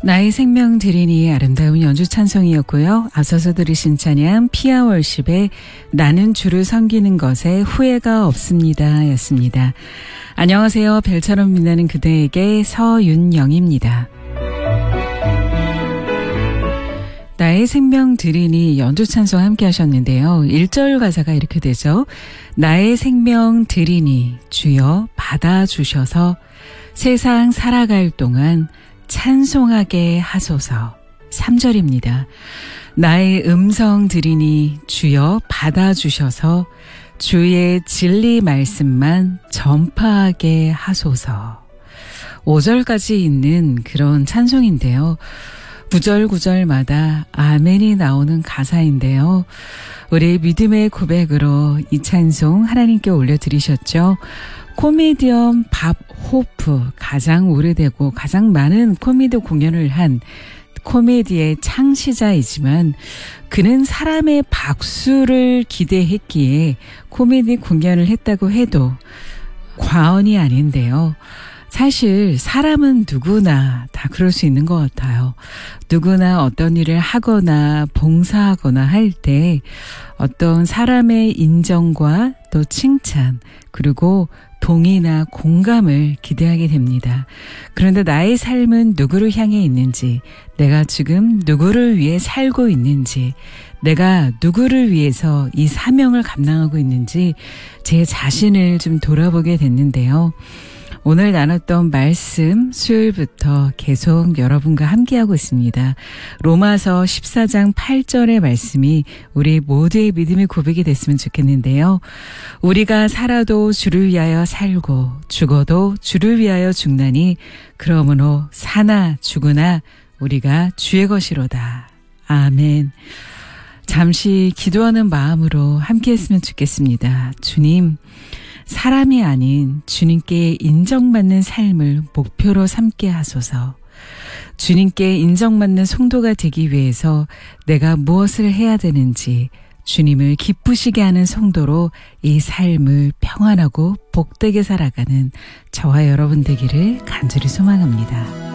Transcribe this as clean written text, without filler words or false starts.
나의 생명 드리니 아름다운 연주 찬송이었고요. 앞서서 들으신 찬양 피아월십의 나는 주를 섬기는 것에 후회가 없습니다 였습니다. 안녕하세요. 별처럼 빛나는 그대에게 서윤영입니다. 나의 생명 드리니 연주 찬송 함께 하셨는데요. 1절 가사가 이렇게 되죠. 나의 생명 드리니 주여 받아주셔서 세상 살아갈 동안 찬송하게 하소서. 3절입니다. 나의 음성 들으니 주여 받아주셔서 주의 진리 말씀만 전파하게 하소서. 5절까지 있는 그런 찬송인데요. 9절 9절마다 아멘이 나오는 가사인데요. 우리 믿음의 고백으로 이 찬송 하나님께 올려드리셨죠. 코미디언 밥 호프, 가장 오래되고 가장 많은 코미디 공연을 한 코미디의 창시자이지만 그는 사람의 박수를 기대했기에 코미디 공연을 했다고 해도 과언이 아닌데요. 사실 사람은 누구나 다 그럴 수 있는 것 같아요. 누구나 어떤 일을 하거나 봉사하거나 할 때 어떤 사람의 인정과 또 칭찬 그리고 동의나 공감을 기대하게 됩니다. 그런데 나의 삶은 누구를 향해 있는지, 내가 지금 누구를 위해 살고 있는지, 내가 누구를 위해서 이 사명을 감당하고 있는지 제 자신을 좀 돌아보게 됐는데요. 오늘 나눴던 말씀 수요일부터 계속 여러분과 함께하고 있습니다. 로마서 14장 8절의 말씀이 우리 모두의 믿음의 고백이 됐으면 좋겠는데요. 우리가 살아도 주를 위하여 살고 죽어도 주를 위하여 죽나니 그러므로 사나 죽으나 우리가 주의 것이로다. 아멘. 잠시 기도하는 마음으로 함께했으면 좋겠습니다. 주님, 사람이 아닌 주님께 인정받는 삶을 목표로 삼게 하소서. 주님께 인정받는 성도가 되기 위해서 내가 무엇을 해야 되는지 주님을 기쁘시게 하는 성도로 이 삶을 평안하고 복되게 살아가는 저와 여러분 되기를 간절히 소망합니다.